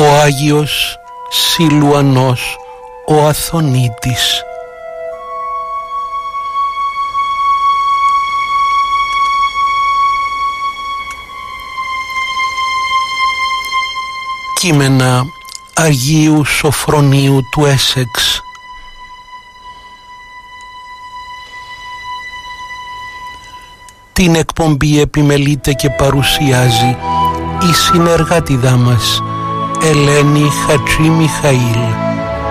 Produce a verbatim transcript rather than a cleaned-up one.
ο Άγιος Σιλουανός ο Αθωνίτης. Κείμενα Αγίου Σοφρονίου του Έσεξ. Την εκπομπή επιμελείται και παρουσιάζει η συνεργάτιδά μας Ελένη Χατζη Μιχαήλ.